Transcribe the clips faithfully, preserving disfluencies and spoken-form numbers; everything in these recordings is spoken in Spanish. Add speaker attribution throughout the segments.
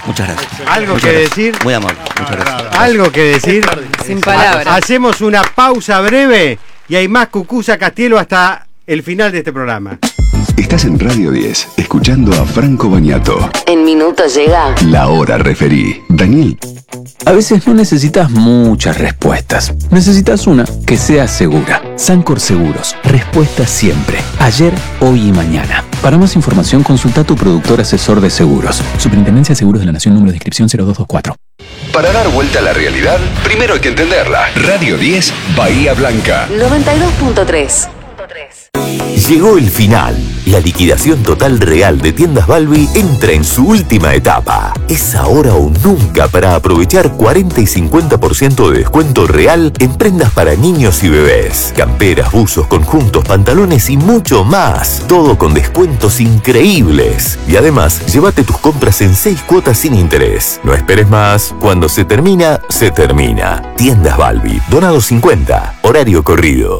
Speaker 1: Muchas gracias.
Speaker 2: ¿Algo
Speaker 1: Muchas
Speaker 2: que
Speaker 1: gracias.
Speaker 2: decir?
Speaker 1: Muy amable. Muchas gracias.
Speaker 2: ¿Algo que decir?
Speaker 3: Sin palabras.
Speaker 2: Hacemos una pausa breve y hay más Cucuza Castielo hasta el final de este programa.
Speaker 4: Estás en Radio diez, escuchando a Franco Bagnato.
Speaker 5: En minutos llega
Speaker 4: La Hora Referí. Daniel.
Speaker 6: A veces no necesitas muchas respuestas. Necesitas una que sea segura. Sancor Seguros. Respuesta siempre. Ayer, hoy y mañana. Para más información, consulta a tu productor asesor de seguros. Superintendencia de Seguros de la Nación, número de inscripción cero dos dos cuatro.
Speaker 4: Para dar vuelta a la realidad, primero hay que entenderla. Radio diez, Bahía Blanca.
Speaker 5: noventa y dos punto tres.
Speaker 7: Llegó el final. La liquidación total real de Tiendas Balbi entra en su última etapa. Es ahora o nunca para aprovechar cuarenta y cincuenta por ciento de descuento real en prendas para niños y bebés. Camperas, buzos, conjuntos, pantalones y mucho más. Todo con descuentos increíbles. Y además, llévate tus compras en seis cuotas sin interés. No esperes más. Cuando se termina, se termina. Tiendas Balbi. Donado cincuenta. Horario corrido.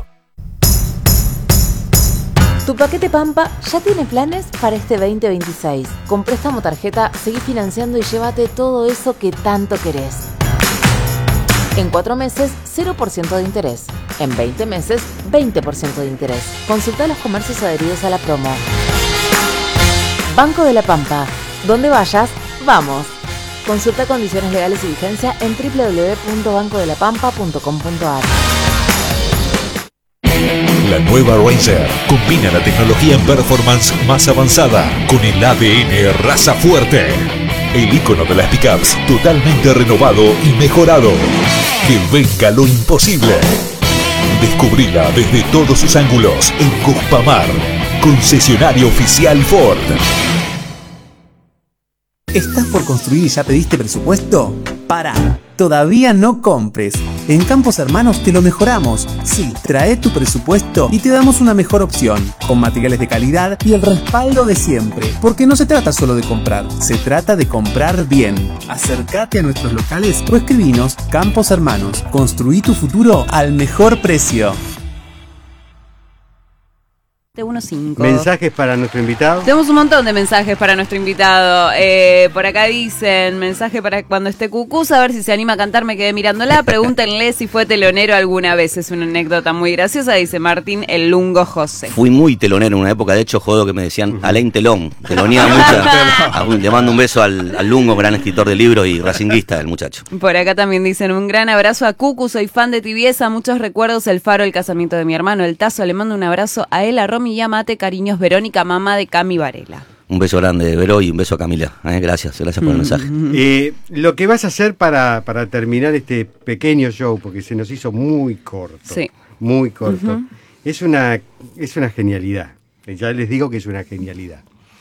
Speaker 8: Tu paquete Pampa ya tiene planes para este veinte veintiséis. Con préstamo tarjeta, seguí financiando y llévate todo eso que tanto querés. En cuatro meses, cero por ciento de interés. En veinte meses, veinte por ciento de interés. Consulta los comercios adheridos a la promo. Banco de la Pampa. Donde vayas, vamos. Consulta condiciones legales y vigencia en doble u doble u doble u punto banco de la pampa punto com punto a r.
Speaker 9: La nueva Ranger combina la tecnología en performance más avanzada con el A D N raza fuerte. El icono de las pickups totalmente renovado y mejorado. Que venga lo imposible. Descubrila desde todos sus ángulos en Cuspamar, concesionario oficial Ford.
Speaker 10: ¿Estás por construir y ya pediste presupuesto? Pará, todavía no compres. En Campos Hermanos te lo mejoramos. Sí, trae tu presupuesto y te damos una mejor opción, con materiales de calidad y el respaldo de siempre. Porque no se trata solo de comprar, se trata de comprar bien. Acércate a nuestros locales o escribinos. Campos Hermanos, construí tu futuro al mejor precio.
Speaker 3: cinco.
Speaker 2: ¿Mensajes para nuestro invitado?
Speaker 3: Tenemos un montón de mensajes para nuestro invitado. Eh, por acá dicen, mensaje para cuando esté Cucuza, a ver si se anima a cantar, me quedé mirándola. Pregúntenle si fue telonero alguna vez. Es una anécdota muy graciosa, dice Martín el Lungo José.
Speaker 1: Fui muy telonero en una época, de hecho, jodo que me decían Alain Telón. Telonía mucho. Le mando un beso al, al Lungo, gran escritor de libros y racinguista, el muchacho.
Speaker 3: Por acá también dicen, un gran abrazo a Cucu, soy fan de Tibieza, muchos recuerdos, el faro, el casamiento de mi hermano, el Tazo, le mando un abrazo a él, a Romy y a Mate, cariños, Verónica, mamá de Cami Varela.
Speaker 1: Un beso grande de Vero y un beso a Camila. Eh, gracias, gracias por el mensaje.
Speaker 2: Eh, lo que vas a hacer para, para terminar este pequeño show, porque se nos hizo muy corto,
Speaker 3: sí.
Speaker 2: muy corto,
Speaker 3: Uh-huh.
Speaker 2: es una es una genialidad. Ya les digo que es una genialidad.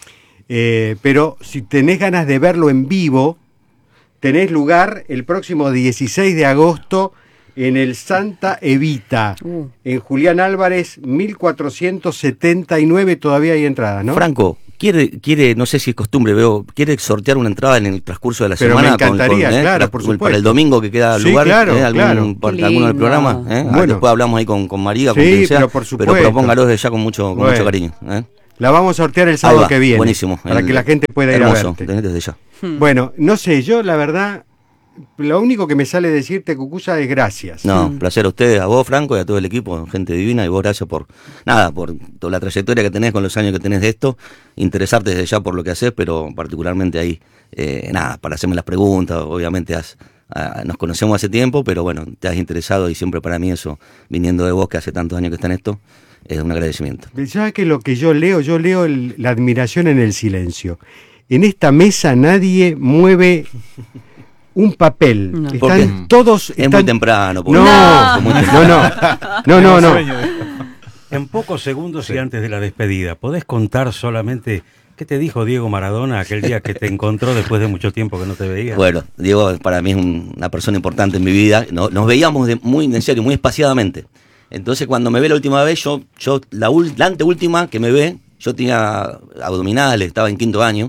Speaker 2: Eh, pero si tenés ganas de verlo en vivo, tenés lugar el próximo dieciséis de agosto en el Santa Evita, uh. en Julián Álvarez, mil cuatrocientos setenta y nueve, todavía hay entradas, ¿no?
Speaker 1: Franco, quiere, quiere, no sé si es costumbre, veo, quiere sortear una entrada en el transcurso de la
Speaker 2: Pero
Speaker 1: semana.
Speaker 2: Me encantaría,
Speaker 1: con, con,
Speaker 2: claro,
Speaker 1: eh,
Speaker 2: por
Speaker 1: para,
Speaker 2: supuesto.
Speaker 1: para el domingo que queda
Speaker 2: sí,
Speaker 1: lugar,
Speaker 2: claro,
Speaker 1: eh, algún,
Speaker 2: claro.
Speaker 1: por, alguno del programa. Eh.
Speaker 2: Bueno.
Speaker 1: Ah, después hablamos ahí con, con María, con
Speaker 2: sí,
Speaker 1: quien sea,
Speaker 2: pero por supuesto.
Speaker 1: Pero propóngalo desde ya con mucho, con
Speaker 2: bueno.
Speaker 1: mucho cariño. Eh.
Speaker 2: La vamos a sortear el sábado que viene.
Speaker 1: Buenísimo.
Speaker 2: Para
Speaker 1: el,
Speaker 2: que la gente pueda ir
Speaker 1: hermoso,
Speaker 2: a verte.
Speaker 1: Desde ya.
Speaker 2: Hmm. Bueno, no sé, yo la verdad... Lo único que me sale decirte, Cucuza, es gracias.
Speaker 1: No, mm. placer a ustedes, a vos, Franco, y a todo el equipo, gente divina, y vos gracias por, nada, por toda la trayectoria que tenés con los años que tenés de esto, interesarte desde ya por lo que haces, pero particularmente ahí, eh, nada, para hacerme las preguntas, obviamente has, a, nos conocemos hace tiempo, pero bueno, te has interesado y siempre para mí eso, viniendo de vos que hace tantos años que está en esto, es un agradecimiento.
Speaker 2: ¿Sabes que lo que yo leo? Yo leo el, la admiración en el silencio. En esta mesa nadie mueve... un papel. No. Están todos...
Speaker 1: Es
Speaker 2: están...
Speaker 1: muy temprano.
Speaker 2: No, no, muy temprano. no, no, no, no.
Speaker 11: En pocos segundos sí. y antes de la despedida, ¿podés contar solamente qué te dijo Diego Maradona aquel día que te encontró después de mucho tiempo que no te veía?
Speaker 1: Bueno, Diego para mí es un, una persona importante en mi vida. Nos, nos veíamos de, muy en serio, muy espaciadamente. Entonces cuando me ve la última vez, yo, yo la, la anteúltima que me ve, yo tenía abdominales, estaba en quinto año.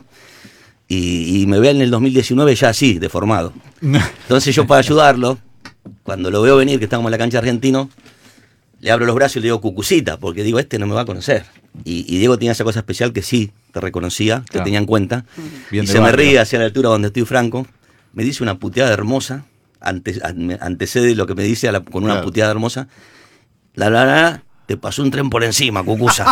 Speaker 1: Y, y me ve en el dos mil diecinueve ya así, deformado. Entonces yo para ayudarlo, cuando lo veo venir, que estamos en la cancha Argentino, le abro los brazos y le digo Cucucita, porque digo, este no me va a conocer. Y, y Diego tenía esa cosa especial que sí, te reconocía, te
Speaker 12: Claro.
Speaker 1: tenía en cuenta.
Speaker 12: Bien
Speaker 1: y
Speaker 12: de
Speaker 1: se me
Speaker 12: barrio.
Speaker 1: ríe hacia la altura donde estoy Franco. Me dice una puteada hermosa, ante, an- antecede lo que me dice a la- con una
Speaker 12: Claro.
Speaker 1: puteada hermosa. La la la, te pasó un tren por encima, Cucusa.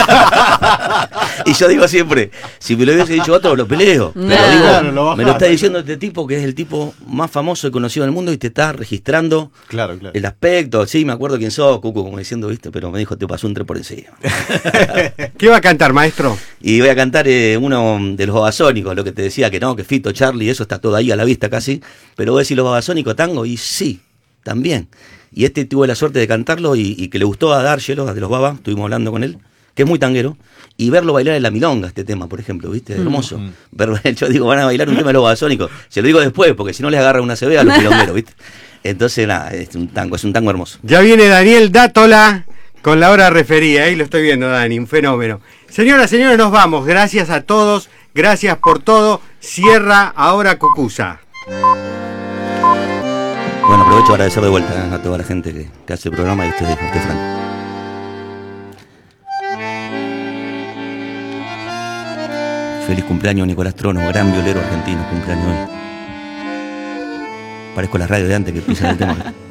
Speaker 1: Y yo digo siempre, si me lo hubiese dicho otro, lo peleo. Pero
Speaker 3: Claro,
Speaker 1: digo,
Speaker 12: claro, lo bajás.
Speaker 1: me lo está diciendo este tipo que es el tipo más famoso y conocido del mundo y te está registrando
Speaker 12: Claro, claro.
Speaker 1: el aspecto. Sí, me acuerdo quién sos, Cucu, como diciendo, viste, pero me dijo, te pasó un tren por encima.
Speaker 2: ¿Qué va a cantar, maestro?
Speaker 1: Y voy a cantar eh, uno de los babasónicos, lo que te decía que no, que Fito, Charlie, eso está todo ahí a la vista casi. Pero voy a decir los babasónicos tango, y sí, también. Y este tuve la suerte de cantarlo y, y que le gustó a D'Argelo, de los Babas, estuvimos hablando con él, que es muy tanguero, y verlo bailar en la milonga, este tema, por ejemplo, ¿viste? Hermoso.
Speaker 12: Mm.
Speaker 1: Verlo, yo digo, van a bailar un tema de los babasónicos. Se lo digo después, porque si no les agarra una C B a los milongueros, ¿viste? Entonces, nada, es un tango, es un tango hermoso.
Speaker 2: Ya viene Daniel Dátola con la hora referida, ahí lo estoy viendo, Dani, un fenómeno. Señoras, señores, nos vamos. Gracias a todos, gracias por todo. Cierra ahora Cucusa.
Speaker 1: Bueno, aprovecho para agradecer de vuelta eh, a toda la gente que, que hace el programa y a ustedes, a usted, Franco. Feliz cumpleaños, Nicolás Trono, gran violero argentino, cumpleaños hoy. Parezco la radio de antes que pisan el tema.